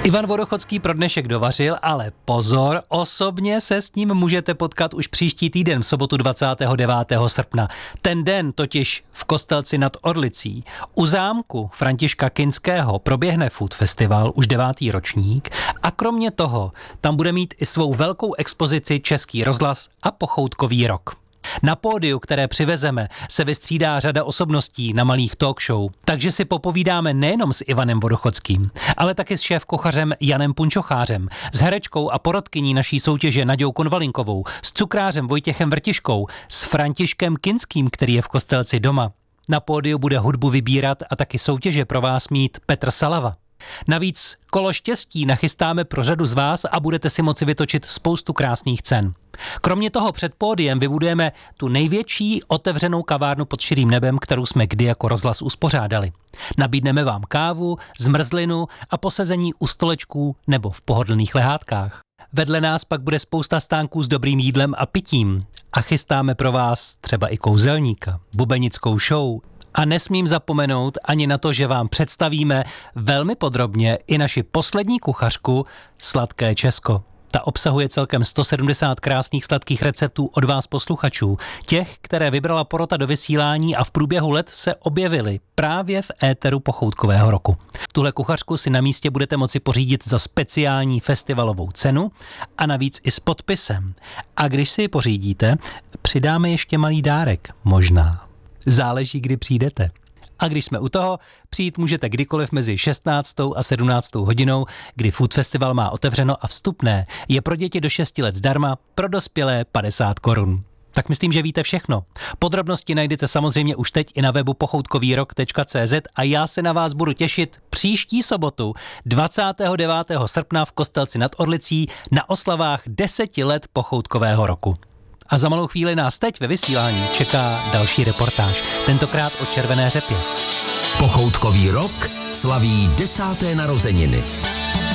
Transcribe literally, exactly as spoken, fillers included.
Ivan Vodochodský pro dnešek dovařil, ale pozor, osobně se s ním můžete potkat už příští týden v sobotu dvacátého devátého srpna. Ten den totiž v Kostelci nad Orlicí u zámku Františka Kinského proběhne Food Festival, už devátý ročník, a kromě toho tam bude mít i svou velkou expozici Český rozhlas a Pochoutkový rok. Na pódiu, které přivezeme, se vystřídá řada osobností na malých talk show, takže si popovídáme nejenom s Ivanem Vodochodským, ale taky s šéfkuchařem Janem Punčochářem, s herečkou a porodkyní naší soutěže Naďou Konvalinkovou, s cukrářem Vojtěchem Vrtiškou, s Františkem Kinským, který je v Kostelci doma. Na pódiu bude hudbu vybírat a taky soutěže pro vás mít Petr Salava. Navíc kolo štěstí nachystáme pro řadu z vás a budete si moci vytočit spoustu krásných cen. Kromě toho před pódiem vybudujeme tu největší otevřenou kavárnu pod širým nebem, kterou jsme kdy jako rozhlas uspořádali. Nabídneme vám kávu, zmrzlinu a posezení u stolečků nebo v pohodlných lehátkách. Vedle nás pak bude spousta stánků s dobrým jídlem a pitím a chystáme pro vás třeba i kouzelníka, bubenickou show. A nesmím zapomenout ani na to, že vám představíme velmi podrobně i naši poslední kuchařku Sladké Česko. Ta obsahuje celkem sto sedmdesát krásných sladkých receptů od vás posluchačů, těch, které vybrala porota do vysílání a v průběhu let se objevily právě v éteru Pochoutkového roku. Tuhle kuchařku si na místě budete moci pořídit za speciální festivalovou cenu a navíc i s podpisem. A když si ji pořídíte, přidáme ještě malý dárek, možná. Záleží, kdy přijdete. A když jsme u toho, přijít můžete kdykoliv mezi šestnáctou a sedmnáctou hodinou, kdy Food Festival má otevřeno a vstupné je pro děti do šesti let zdarma, pro dospělé padesát korun. Tak myslím, že víte všechno. Podrobnosti najdete samozřejmě už teď i na webu pochoutkovýrok tečka cé zet a já se na vás budu těšit příští sobotu dvacátého devátého srpna v Kostelci nad Orlicí na oslavách deseti let Pochoutkového roku. A za malou chvíli nás teď ve vysílání čeká další reportáž, tentokrát o červené řepě. Pochoutkový rok slaví desáté narozeniny.